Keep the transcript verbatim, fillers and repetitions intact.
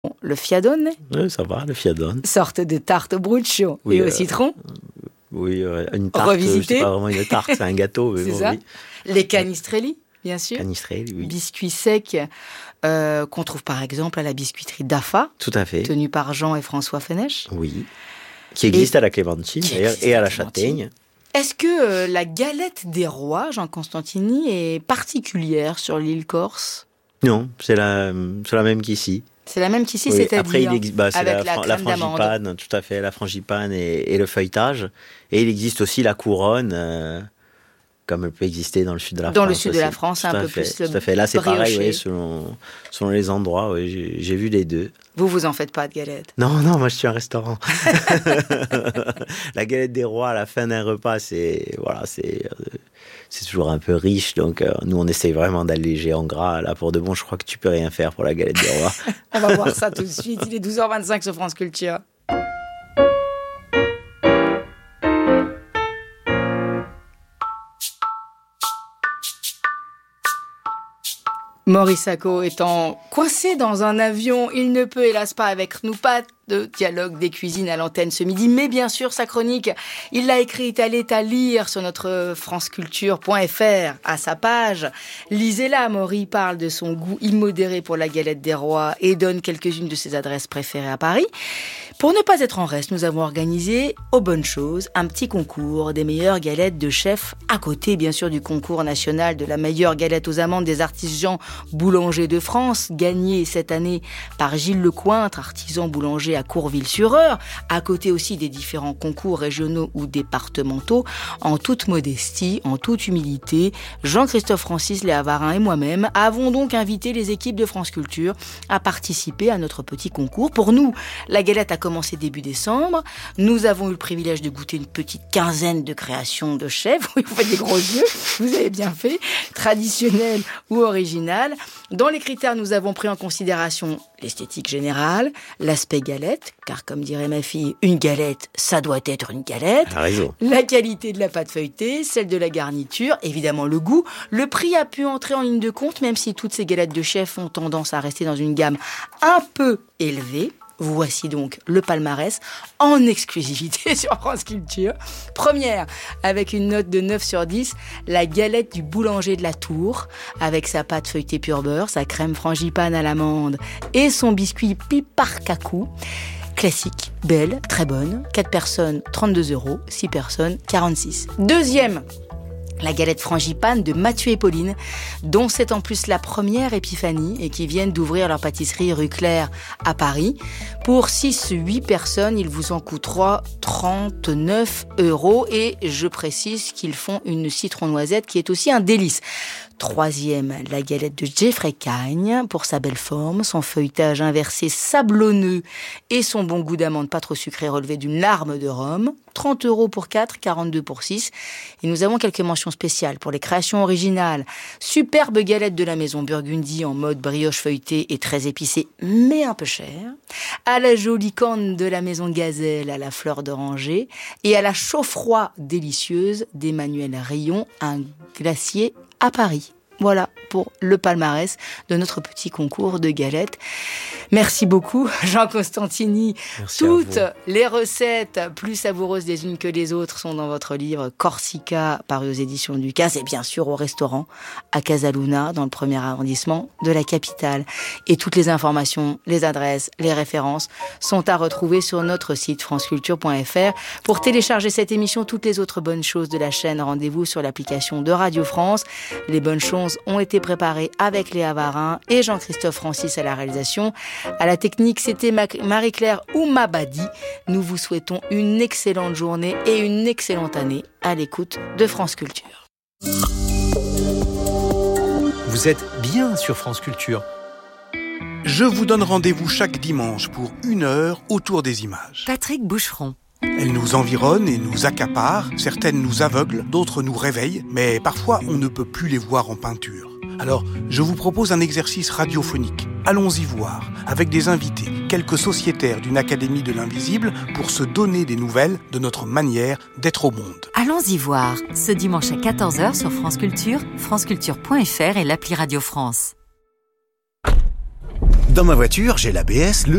Le fiadone. Oui, ça va, le fiadone. Sorte de tarte au bruccio oui, et au euh, citron. Oui, euh, une tarte, Revisité. c'est pas vraiment une tarte, c'est un gâteau. C'est bon, ça. Oui. Les canistrelli, bien sûr. Canistrelli, oui. Biscuits secs euh, qu'on trouve par exemple à la biscuiterie d'Afa. Tout à fait. Tenue par Jean et François Fenech. Oui. Qui existe et, à la Clémentine, d'ailleurs, et à la Châtaigne. Est-ce que euh, la galette des rois, Jean Constantini, est particulière sur l'île Corse ? Non, c'est la, c'est la même qu'ici. C'est la même qu'ici, oui, c'est-à-dire après, il existe, bah, c'est avec la, la, la crème frangipane, d'amande. tout à fait, la frangipane et, et le feuilletage. Et il existe aussi la couronne, euh, comme elle peut exister dans le sud de la dans France. Dans le sud aussi. de la France, tout un peu fait, plus tout à fait. Là, c'est brioché. pareil, oui, selon, selon les endroits. Oui, j'ai, j'ai vu les deux. Vous, vous en faites pas de galette ? Non, non, moi, je suis un restaurant. La galette des rois à la fin d'un repas, c'est... Voilà, c'est... Euh, c'est toujours un peu riche, donc euh, nous on essaye vraiment d'alléger en gras. Là pour de bon, je crois que tu peux rien faire pour la galette des rois. On va voir ça tout de suite, il est douze heures vingt-cinq sur France Culture. Maurice Sacco étant coincé dans un avion, il ne peut hélas pas avec nous, pas de dialogue des cuisines à l'antenne ce midi, mais bien sûr sa chronique, il l'a écrite, elle est à lire sur notre franceculture point f r, à sa page. Lisez-la, Maury parle de son goût immodéré pour la galette des rois et donne quelques-unes de ses adresses préférées à Paris. Pour ne pas être en reste, nous avons organisé, aux bonnes choses, un petit concours des meilleures galettes de chefs, à côté bien sûr du concours national de la meilleure galette aux amandes des artisans boulangers de France, gagné cette année par Gilles Lecointre, artisan boulanger à Courville-sur-Eure, à côté aussi des différents concours régionaux ou départementaux. En toute modestie, en toute humilité, Jean-Christophe Francis, Léa Varin et moi-même avons donc invité les équipes de France Culture à participer à notre petit concours. Pour nous, la galette a commencé début décembre. Nous avons eu le privilège de goûter une petite quinzaine de créations de chefs. Oui, vous faites des gros yeux, vous avez bien fait. Traditionnelles ou originales. Dans les critères, nous avons pris en considération l'esthétique générale, l'aspect galette, car comme dirait ma fille, une galette, ça doit être une galette. Ah, raison. La qualité de la pâte feuilletée, celle de la garniture, évidemment le goût. Le prix a pu entrer en ligne de compte, même si toutes ces galettes de chef ont tendance à rester dans une gamme un peu élevée. Voici donc le palmarès en exclusivité sur France Culture. Première, avec une note de neuf sur dix, la galette du boulanger de la Tour, avec sa pâte feuilletée pur beurre, sa crème frangipane à l'amande et son biscuit piparcacou. Classique, belle, très bonne. quatre personnes, trente-deux euros. six personnes, quarante-six. Deuxième, la galette frangipane de Mathieu et Pauline, dont c'est en plus la première épiphanie et qui viennent d'ouvrir leur pâtisserie rue Claire à Paris. Pour six huit personnes, il vous en coûtera trente-neuf euros et je précise qu'ils font une citron noisette qui est aussi un délice. Troisième, la galette de Jeffrey Cagne, pour sa belle forme, son feuilletage inversé sablonneux et son bon goût d'amande pas trop sucré relevé d'une larme de rhum. trente euros pour quatre, quarante-deux pour six. Et nous avons quelques mentions spéciales pour les créations originales. Superbe galette de la maison Burgundy en mode brioche feuilletée et très épicée, mais un peu chère. À la jolie corne de la maison Gazelle à la fleur d'oranger. Et à la chaud-froid délicieuse d'Emmanuel Rayon, un glacier à Paris. Voilà pour le palmarès de notre petit concours de galettes. Merci beaucoup, Jean Constantini. Merci. Toutes les recettes plus savoureuses les unes que les autres sont dans votre livre Corsica, paru aux éditions Ducasse, et bien sûr au restaurant à Casaluna, dans le premier arrondissement de la capitale. Et toutes les informations, les adresses, les références sont à retrouver sur notre site franceculture point f r. Pour télécharger cette émission, toutes les autres bonnes choses de la chaîne, rendez-vous sur l'application de Radio France. Les bonnes choses ont été préparées avec Léa Varin et Jean-Christophe Francis à la réalisation. À la technique, c'était Marie-Claire Oumabadi. Nous vous souhaitons une excellente journée et une excellente année à l'écoute de France Culture. Vous êtes bien sur France Culture. Je vous donne rendez-vous chaque dimanche pour une heure autour des images. Patrick Boucheron. Elles nous environnent et nous accaparent, certaines nous aveuglent, d'autres nous réveillent, mais parfois on ne peut plus les voir en peinture. Alors, je vous propose un exercice radiophonique. Allons-y voir, avec des invités, quelques sociétaires d'une académie de l'invisible, pour se donner des nouvelles de notre manière d'être au monde. Allons-y voir, ce dimanche à quatorze heures sur France Culture, franceculture point f r et l'appli Radio France. Dans ma voiture, j'ai l'A B S, le